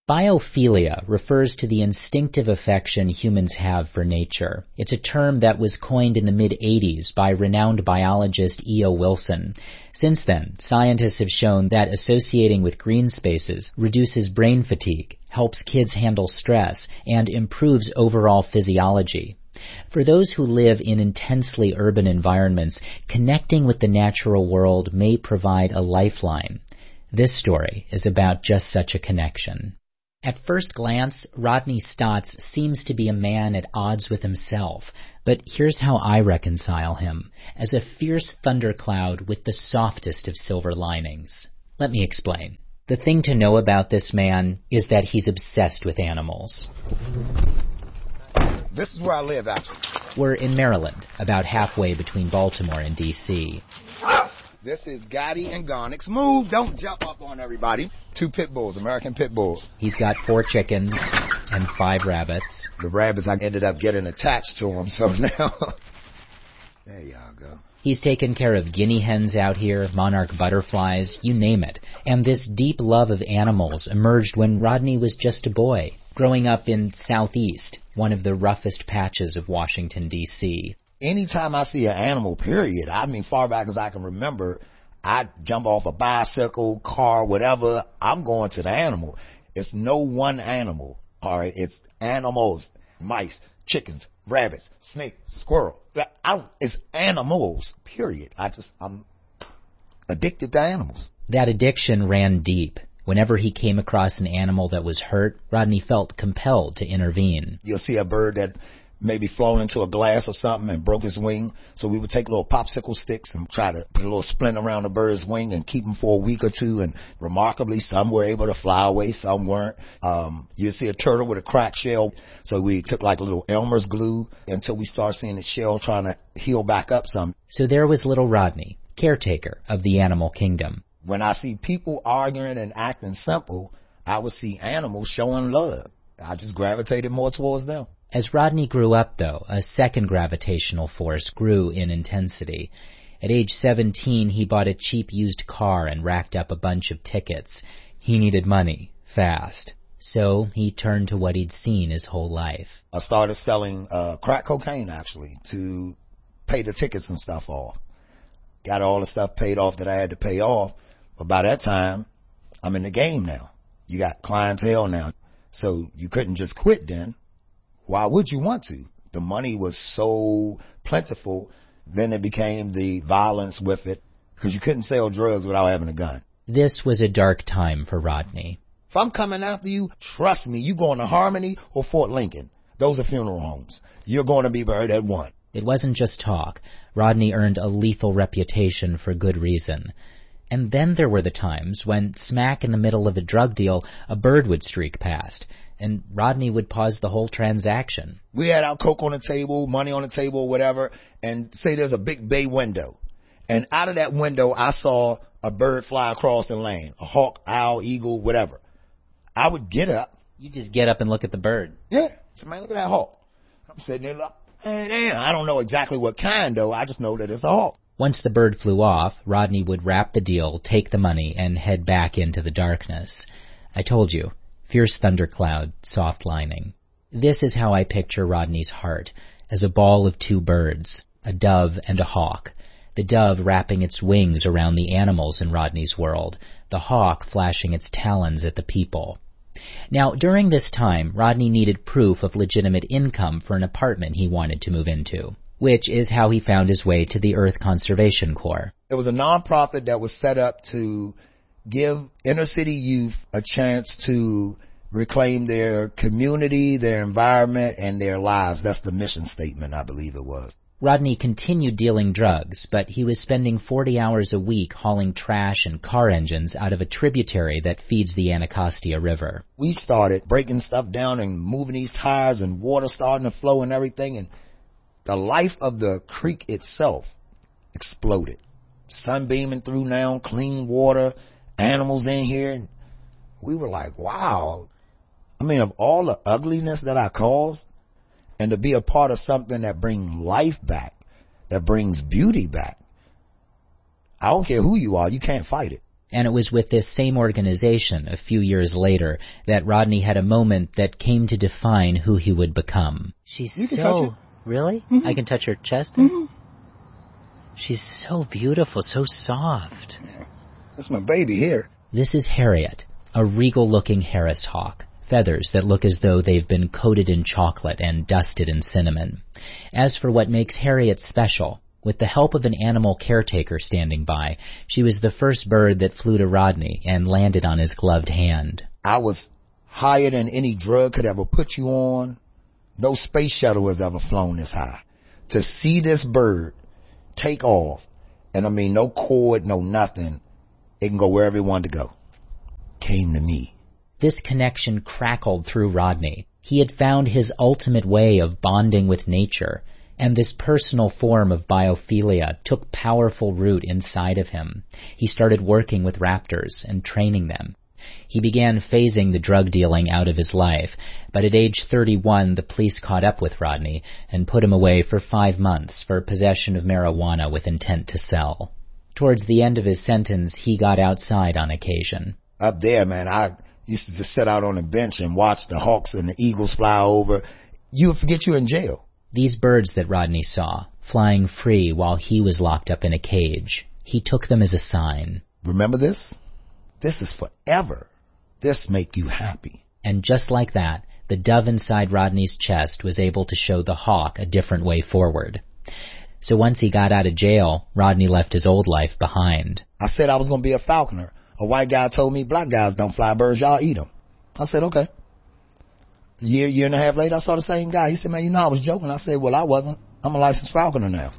Biophilia refers to the instinctive affection humans have for nature. It's a term that was coined in the mid-'80s by renowned biologist E.O. Wilson. Since then, scientists have shown that associating with green spaces reduces brain fatigue, helps kids handle stress, and improves overall physiology. For those who live in intensely urban environments, connecting with the natural world may provide a lifeline. This story is about just such a connection. At first glance, Rodney Stotts seems to be a man at odds with himself, but here's how I reconcile him, as a fierce thundercloud with the softest of silver linings. Let me explain. The thing to know about this man is that he's obsessed with animals. This is where I live, actually. We're in Maryland, about halfway between Baltimore and D.C. This is Gotti and Gonix. Move, don't jump up on everybody. 2 pit bulls, American pit bulls. He's got 4 chickens and 5 rabbits. The rabbits, I ended up getting attached to them, so now... There y'all go. He's taken care of guinea hens out here, monarch butterflies, you name it. And this deep love of animals emerged when Rodney was just a boy, growing up in Southeast, one of the roughest patches of Washington, D.C. Anytime I see an animal, period, I mean, far back as I can remember, I jump off a bicycle, car, whatever, I'm going to the animal. It's no one animal, all right? It's animals, mice, chickens, rabbits, snake, squirrel. It's animals, period. I'm addicted to animals. That addiction ran deep. Whenever he came across an animal that was hurt, Rodney felt compelled to intervene. You'll see a bird that maybe flown into a glass or something and broke his wing. So we would take little popsicle sticks and try to put a little splint around the bird's wing and keep him for a week or two. And remarkably, some were able to fly away, some weren't. You see a turtle with a cracked shell. So we took like a little Elmer's glue until we started seeing the shell trying to heal back up some. So there was little Rodney, caretaker of the animal kingdom. When I see people arguing and acting simple, I would see animals showing love. I just gravitated more towards them. As Rodney grew up, though, a second gravitational force grew in intensity. At age 17, he bought a cheap used car and racked up a bunch of tickets. He needed money, fast. So he turned to what he'd seen his whole life. I started selling crack cocaine, actually, to pay the tickets and stuff off. Got all the stuff paid off that I had to pay off. But by that time, I'm in the game now. You got clientele now. So you couldn't just quit then. Why would you want to? The money was so plentiful. Then it became the violence with it, because you couldn't sell drugs without having a gun. This was a dark time for Rodney. If I'm coming after you, trust me, you going to Harmony or Fort Lincoln. Those are funeral homes. You're going to be buried at one. It wasn't just talk. Rodney earned a lethal reputation for good reason. And then there were the times when, smack in the middle of a drug deal, a bird would streak past, and Rodney would pause the whole transaction. We had our coke on the table, money on the table, whatever, and say there's a big bay window. And out of that window, I saw a bird fly across the lane, a hawk, owl, eagle, whatever. I would get up. You just get up and look at the bird. Yeah. So, man, look at that hawk. I'm sitting there, like, hey, damn. I don't know exactly what kind, though. I just know that it's a hawk. Once the bird flew off, Rodney would wrap the deal, take the money, and head back into the darkness. I told you, fierce thundercloud, soft lining. This is how I picture Rodney's heart, as a ball of 2 birds, a dove and a hawk. The dove wrapping its wings around the animals in Rodney's world, the hawk flashing its talons at the people. Now, during this time, Rodney needed proof of legitimate income for an apartment he wanted to move into, which is how he found his way to the Earth Conservation Corps. It was a nonprofit that was set up to give inner city youth a chance to reclaim their community, their environment, and their lives. That's the mission statement, I believe it was. Rodney continued dealing drugs, but he was spending 40 hours a week hauling trash and car engines out of a tributary that feeds the Anacostia River. We started breaking stuff down and moving these tires, and water starting to flow and everything, and the life of the creek itself exploded. Sun beaming through now, clean water, animals in here. And we were like, wow. I mean, of all the ugliness that I caused, and to be a part of something that brings life back, that brings beauty back, I don't care who you are, you can't fight it. And it was with this same organization, a few years later, that Rodney had a moment that came to define who he would become. She's you can touch it. Really? Mm-hmm. I can touch her chest? Mm-hmm. She's so beautiful, so soft. Yeah. That's my baby here. This is Harriet, a regal-looking Harris hawk. Feathers that look as though they've been coated in chocolate and dusted in cinnamon. As for what makes Harriet special, with the help of an animal caretaker standing by, she was the first bird that flew to Rodney and landed on his gloved hand. I was higher than any drug could ever put you on. No space shuttle has ever flown this high. To see this bird take off, and I mean no cord, no nothing, it can go wherever it wanted to go, came to me. This connection crackled through Rodney. He had found his ultimate way of bonding with nature, and this personal form of biophilia took powerful root inside of him. He started working with raptors and training them. He began phasing the drug dealing out of his life, but at age 31 the police caught up with Rodney and put him away for 5 months for possession of marijuana with intent to sell. Towards the end of his sentence, he got outside on occasion. Up there, man, I used to just sit out on the bench and watch the hawks and the eagles fly over. You would forget you're in jail. These birds that Rodney saw, flying free while he was locked up in a cage, he took them as a sign. Remember this? This is forever. This make you happy. And just like that, the dove inside Rodney's chest was able to show the hawk a different way forward. So once he got out of jail, Rodney left his old life behind. I said I was going to be a falconer. A white guy told me black guys don't fly birds, y'all eat them. I said, okay. Year and a half later, I saw the same guy. He said, man, I was joking. I said, well, I wasn't. I'm a licensed falconer now.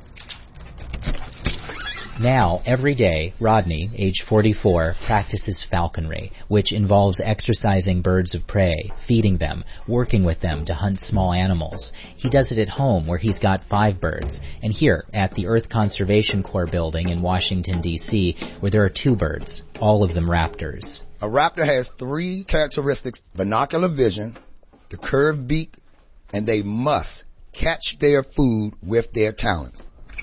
Now, every day, Rodney, age 44, practices falconry, which involves exercising birds of prey, feeding them, working with them to hunt small animals. He does it at home, where he's got 5 birds, and here at the Earth Conservation Corps building in Washington, D.C., where there are 2 birds, all of them raptors. A raptor has 3 characteristics: binocular vision, the curved beak, and they must catch their food with their talons.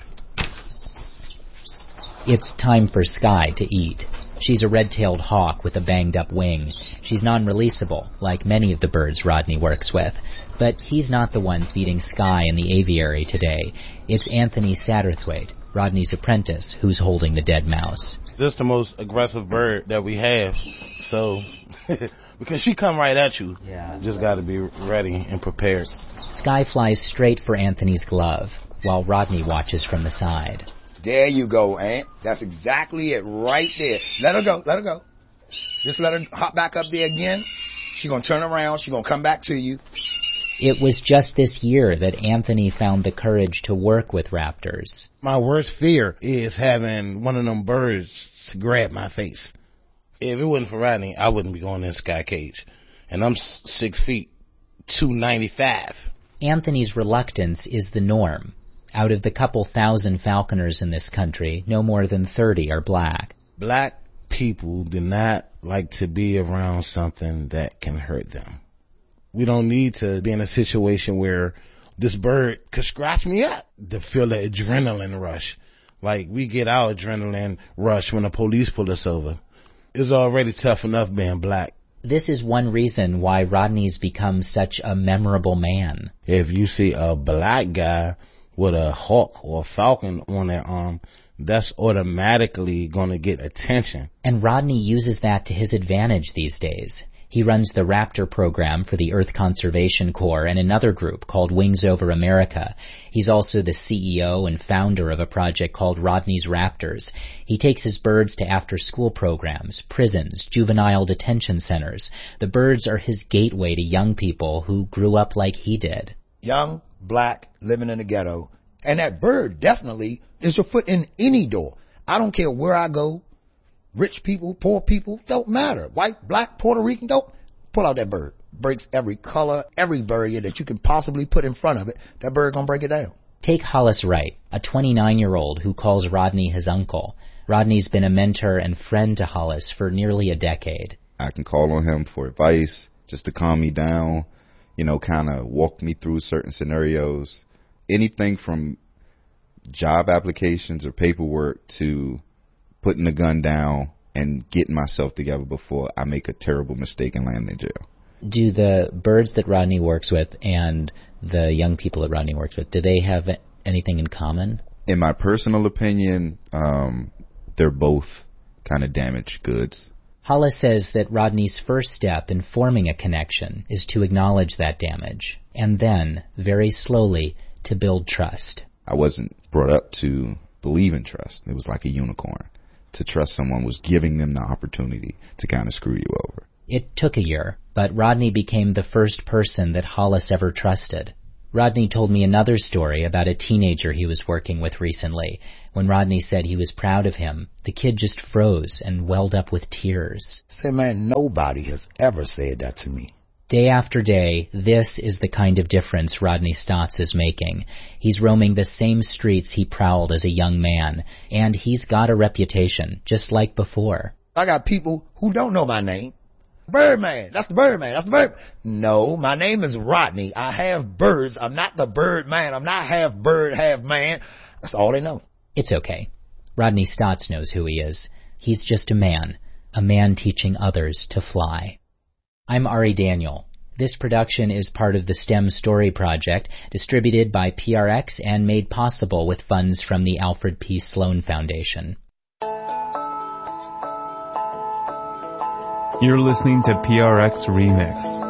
It's time for Sky to eat. She's a red-tailed hawk with a banged-up wing. She's non-releasable, like many of the birds Rodney works with. But he's not the one feeding Sky in the aviary today. It's Anthony Satterthwaite, Rodney's apprentice, who's holding the dead mouse. This is the most aggressive bird that we have, so... because she come right at you. Yeah. Just got to be ready and prepared. Sky flies straight for Anthony's glove, while Rodney watches from the side. There you go, Aunt. That's exactly it right there. Let her go. Let her go. Just let her hop back up there again. She's going to turn around. She's going to come back to you. It was just this year that Anthony found the courage to work with raptors. My worst fear is having one of them birds to grab my face. If it wasn't for Rodney, I wouldn't be going in Sky cage. And I'm 6 feet, 295. Anthony's reluctance is the norm. Out of the couple thousand falconers in this country, no more than 30 are black. Black people do not like to be around something that can hurt them. We don't need to be in a situation where this bird could scratch me up to feel the adrenaline rush. Like we get our adrenaline rush when the police pull us over. It's already tough enough being black. This is one reason why Rodney's become such a memorable man. If you see a black guy with a hawk or a falcon on their arm, that's automatically going to get attention. And Rodney uses that to his advantage these days. He runs the Raptor program for the Earth Conservation Corps and another group called Wings Over America. He's also the CEO and founder of a project called Rodney's Raptors. He takes his birds to after-school programs, prisons, juvenile detention centers. The birds are his gateway to young people who grew up like he did. Young, black, living in the ghetto. And that bird definitely is your foot in any door. I don't care where I go. Rich people, poor people, don't matter. White, black, Puerto Rican, don't. Pull out that bird. Breaks every color, every barrier that you can possibly put in front of it. That bird gonna break it down. Take Hollis Wright, a 29-year-old who calls Rodney his uncle. Rodney's been a mentor and friend to Hollis for nearly a decade. I can call on him for advice, just to calm me down, kind of walk me through certain scenarios. Anything from job applications or paperwork to putting the gun down and getting myself together before I make a terrible mistake and land in jail. Do the birds that Rodney works with and the young people that Rodney works with, do they have anything in common? In my personal opinion, they're both kind of damaged goods. Hollis says that Rodney's first step in forming a connection is to acknowledge that damage, and then, very slowly, to build trust. I wasn't brought up to believe in trust. It was like a unicorn. To trust someone was giving them the opportunity to kind of screw you over. It took a year, but Rodney became the first person that Hollis ever trusted. Rodney told me another story about a teenager he was working with recently. When Rodney said he was proud of him, the kid just froze and welled up with tears. Say, man, nobody has ever said that to me. Day after day, this is the kind of difference Rodney Stotts is making. He's roaming the same streets he prowled as a young man, and he's got a reputation, just like before. I got people who don't know my name. Birdman, that's the Birdman, that's the Bird. No, my name is Rodney. I have birds. I'm not the Birdman. I'm not half bird, half man. That's all they know. It's okay. Rodney Stotts knows who he is. He's just a man teaching others to fly. I'm Ari Daniel. This production is part of the STEM Story Project, distributed by PRX and made possible with funds from the Alfred P. Sloan Foundation. You're listening to PRX Remix.